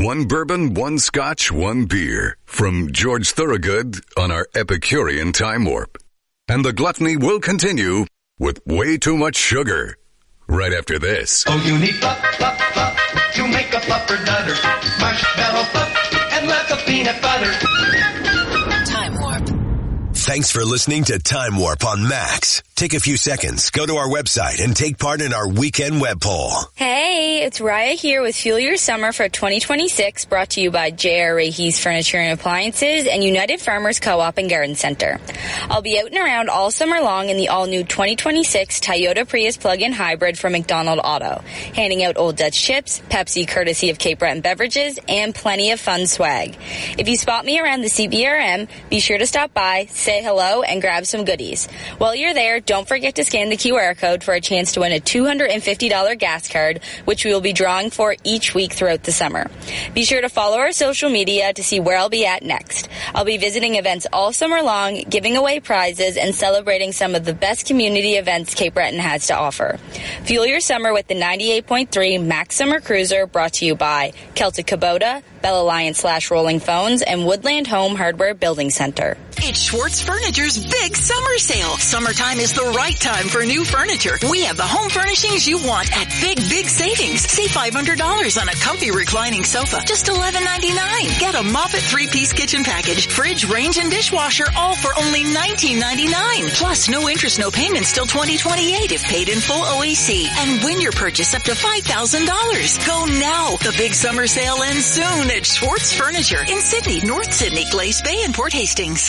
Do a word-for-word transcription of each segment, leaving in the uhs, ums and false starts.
One bourbon, one scotch, one beer. From George Thorogood on our Epicurean Time Warp. And the gluttony will continue with way too much sugar. Right after this. Oh, you need fluff, fluff, fluff to make a fluffernutter. Marshmallow fluff and lots of peanut butter. Time Warp. Thanks for listening to Time Warp on Max. Take a few seconds, go to our website, and take part in our weekend web poll. Hey, it's Raya here with Fuel Your Summer for twenty twenty-six, brought to you by J R. Rahe's Furniture and Appliances and United Farmers Co-op and Garden Center. I'll be out and around all summer long in the all-new twenty twenty-six Toyota Prius plug-in hybrid from McDonald Auto, handing out Old Dutch chips, Pepsi courtesy of Cape Breton Beverages, and plenty of fun swag. If you spot me around the C B R M, be sure to stop by, say hello, and grab some goodies. While you're there, don't forget to scan the Q R code for a chance to win a two hundred fifty dollars gas card, which we will be drawing for each week throughout the summer. Be sure to follow our social media to see where I'll be at next. I'll be visiting events all summer long, giving away prizes, and celebrating some of the best community events Cape Breton has to offer. Fuel your summer with the ninety-eight point three Max Summer Cruiser, brought to you by Celtic Kubota, Bell Alliance slash Rolling Phones, and Woodland Home Hardware Building Center. It's Schwartz Furniture's big summer sale. Summertime is the right time for new furniture. We have the home furnishings you want at big, big savings. Save five hundred dollars on a comfy reclining sofa, just eleven ninety-nine. Get a Moffett three-piece kitchen package, fridge, range, and dishwasher, all for only nineteen ninety-nine. Plus, no interest, no payments till twenty twenty-eight if paid in full O A C. And win your purchase up to five thousand dollars. Go now. The big summer sale ends soon at Schwartz Furniture in Sydney, North Sydney, Glace Bay, and Port Hastings.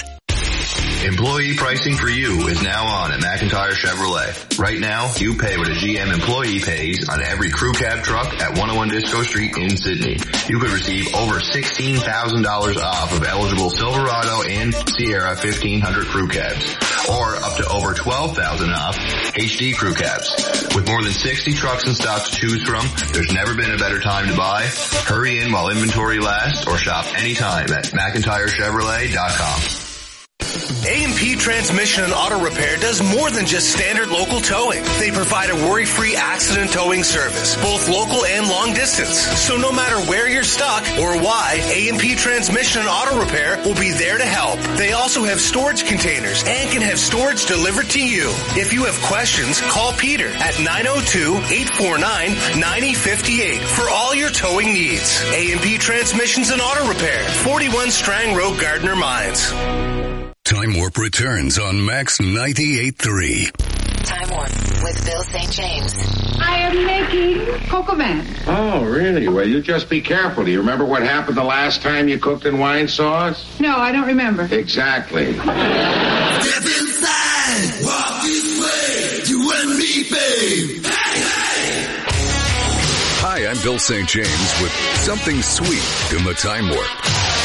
Employee pricing for you is now on at McIntyre Chevrolet. Right now, you pay what a G M employee pays on every crew cab truck at one oh one Disco Street in Sydney. You could receive over sixteen thousand dollars off of eligible Silverado and Sierra fifteen hundred crew cabs, or up to over twelve thousand dollars off H D crew cabs. With more than sixty trucks in stock to choose from, there's never been a better time to buy. Hurry in while inventory lasts, or shop anytime at McIntyre Chevrolet dot com. A and P Transmission and Auto Repair does more than just standard local towing. They provide a worry-free accident towing service, both local and long distance. So no matter where you're stuck or why, A and P Transmission and Auto Repair will be there to help. They also have storage containers and can have storage delivered to you. If you have questions, call Peter at nine oh two, eight four nine, nine oh five eight for all your towing needs. A and P Transmissions and Auto Repair, forty-one Strang Road, Gardner Mines. Time Warp returns on Max ninety-eight point three. Time Warp with Bill Saint James. I am making Coco Man. Oh, really? Well, you just be careful. Do you remember what happened the last time you cooked in wine sauce? No, I don't remember. Exactly. Step inside, walk this way, you and me, babe. Hey, hey! Hi, I'm Bill Saint James with something sweet in the Time Warp.